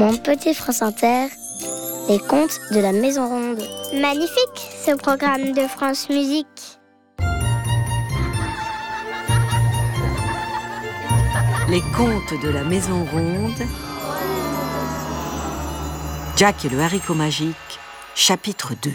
Mon petit France Inter, les contes de la Maison Ronde. Magnifique, ce programme de France Musique. Les contes de la Maison Ronde. Jack et le haricot magique, chapitre 2.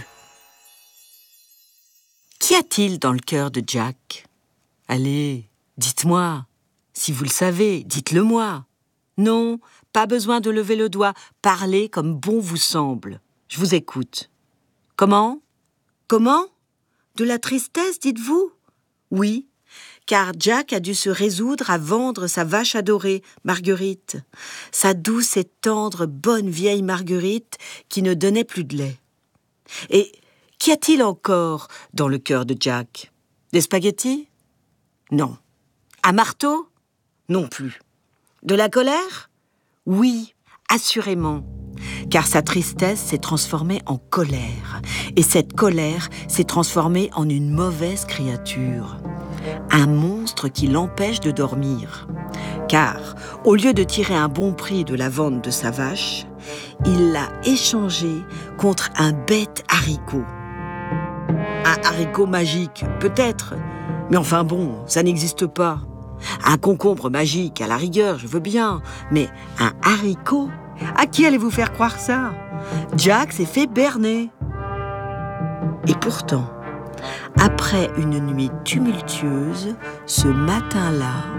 Qu'y a-t-il dans le cœur de Jack? Allez, dites-moi. Si vous le savez, dites-le-moi. Non, pas besoin de lever le doigt. Parlez comme bon vous semble. Je vous écoute. Comment? De la tristesse, dites-vous? Oui, car Jack a dû se résoudre à vendre sa vache adorée, Marguerite. Sa douce et tendre, bonne vieille Marguerite qui ne donnait plus de lait. Et qu'y a-t-il encore dans le cœur de Jack? Des spaghettis? Non. Un marteau? Non plus. De la colère? Oui, assurément. Car sa tristesse s'est transformée en colère. Et cette colère s'est transformée en une mauvaise créature. Un monstre qui l'empêche de dormir. Car, au lieu de tirer un bon prix de la vente de sa vache, il l'a échangée contre un bête haricot. Un haricot magique, peut-être. Mais enfin bon, ça n'existe pas. Un concombre magique, à la rigueur, je veux bien. Mais un haricot? À qui allez-vous faire croire ça? Jack s'est fait berner. Et pourtant, après une nuit tumultueuse, ce matin-là,